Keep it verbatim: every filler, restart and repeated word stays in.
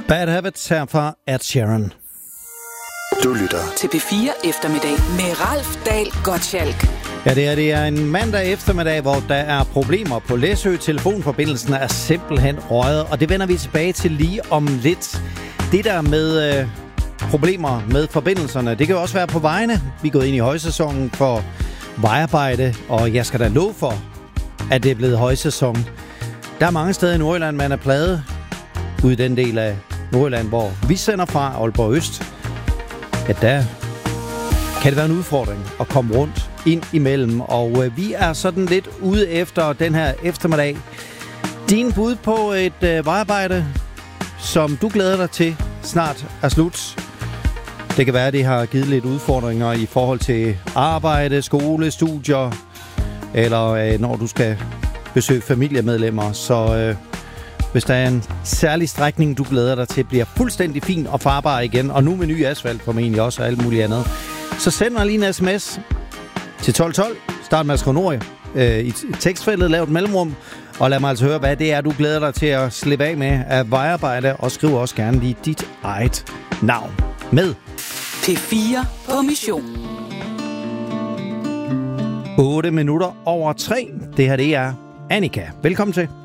Bad Habits her fra Ed Sheeran. Du lytter til P fire Eftermiddag med Ralf Dahl Gottschalk. Ja, det er, det er en mandag eftermiddag, hvor der er problemer på Læsø. Telefonforbindelsen er simpelthen røget, og det vender vi tilbage til lige om lidt. Det der med øh, problemer med forbindelserne, det kan jo også være på vejene. Vi er gået ind i højsæsonen for vejarbejde, og jeg skal da love for, at det er blevet højsæson. Der er mange steder i Nordjylland, man er plaget ude i den del af Nordjylland, hvor vi sender fra Aalborg Øst. Ja, der kan det være en udfordring at komme rundt ind imellem, og øh, vi er sådan lidt ude efter den her eftermiddag. Din bud på et øh, vejarbejde, som du glæder dig til, snart er slut. Det kan være, at det har givet lidt udfordringer i forhold til arbejde, skole, studier, eller øh, når du skal besøge familiemedlemmer. Så øh, hvis der er en særlig strækning, du glæder dig til, bliver fuldstændig fin og farbar igen, og nu med ny asfalt formentlig også og alt muligt andet, så send mig lige en sms til tolv tolv. Start med at skrive Nord øh, i tekstfeltet, lav et mellemrum, og lad mig altså høre, hvad det er, du glæder dig til at slippe af med af vejarbejde, og skriv også gerne lige dit eget navn med. P fire på mission. otte minutter over tre. Det her, det er Annika. Velkommen til.